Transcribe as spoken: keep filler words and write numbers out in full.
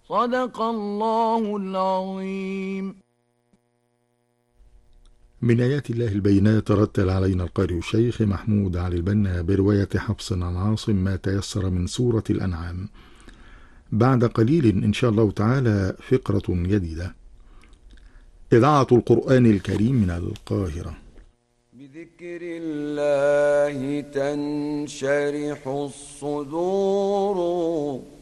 صدق الله العظيم. من آيات الله البينات رتل علينا القارئ الشيخ محمود علي البنا برواية حفص عن عاصم ما تيسر من سورة الأنعام. بعد قليل إن شاء الله تعالى فقرة جديدة. إذاعة القرآن الكريم من القاهرة. بذكر الله تنشرح الصدور